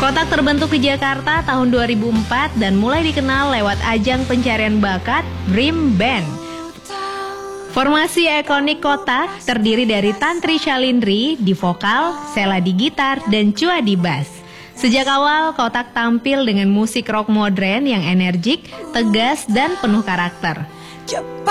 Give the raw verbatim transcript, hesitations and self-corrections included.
Kotak terbentuk di Jakarta tahun dua ribu empat dan mulai dikenal lewat ajang pencarian bakat Dream Band. Formasi ikonik Kotak terdiri dari Tantri Shalindri di vokal, Sela di gitar, dan Chua di bass. Sejak awal, Kotak tampil dengan musik rock modern yang energik, tegas, dan penuh karakter.